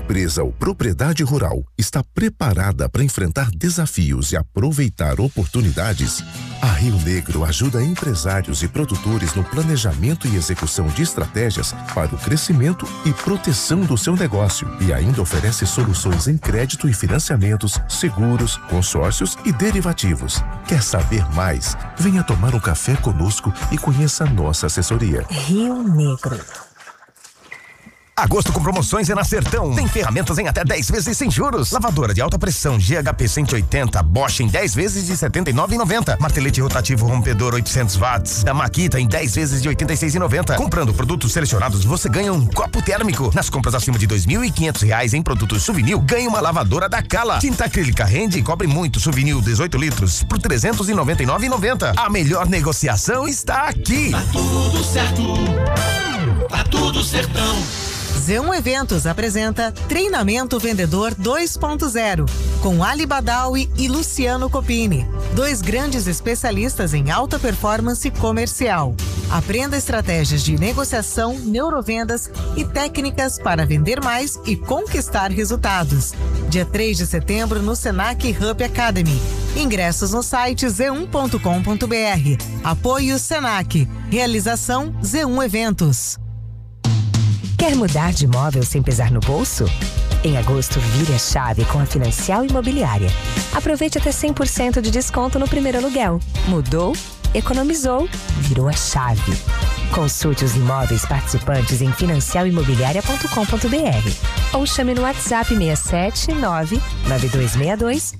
empresa ou propriedade rural está preparada para enfrentar desafios e aproveitar oportunidades? A Rio Negro ajuda empresários e produtores no planejamento e execução de estratégias para o crescimento e proteção do seu negócio e ainda oferece soluções em crédito e financiamentos, seguros, consórcios e derivativos. Quer saber mais? Venha tomar um café conosco e conheça a nossa assessoria. Rio Negro. Agosto com promoções é na Sertão. Tem ferramentas em até 10 vezes sem juros. Lavadora de alta pressão GHP 180 Bosch em 10 vezes de R$ 79,90. Martelete rotativo rompedor 800 watts da Makita em 10 vezes de R$ 86,90. Comprando produtos selecionados, você ganha um copo térmico. Nas compras acima de R$ 2.500 em produtos Souvenir, ganha uma lavadora da Cala. Tinta acrílica rende e cobre muito Souvenir 18 litros por R$ 399,90. A melhor negociação está aqui. Tá tudo certo. Tá tudo Sertão. Z1 Eventos apresenta Treinamento Vendedor 2.0 com Ali Badawi e Luciano Copini, 2 grandes especialistas em alta performance comercial. Aprenda estratégias de negociação, neurovendas e técnicas para vender mais e conquistar resultados. Dia 3 de setembro no Senac Hub Academy. Ingressos no site z1.com.br. Apoio Senac. Realização Z1 Eventos. Quer mudar de imóvel sem pesar no bolso? Em agosto, vire a chave com a Financial Imobiliária. Aproveite até 100% de desconto no primeiro aluguel. Mudou? Economizou? Virou a chave. Consulte os imóveis participantes em financialimobiliaria.com.br ou chame no WhatsApp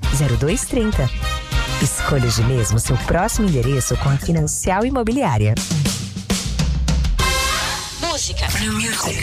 679-9262-0230. Escolha hoje mesmo seu próximo endereço com a Financial Imobiliária.